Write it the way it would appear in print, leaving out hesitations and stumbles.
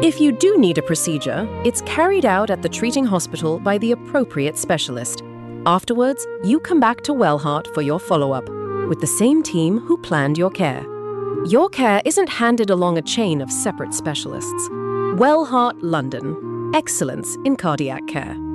If you do need a procedure, it's carried out at the treating hospital by the appropriate specialist. Afterwards, you come back to Wellheart for your follow-up, with the same team who planned your care. Your care isn't handed along a chain of separate specialists. Wellheart London. Excellence in cardiac care.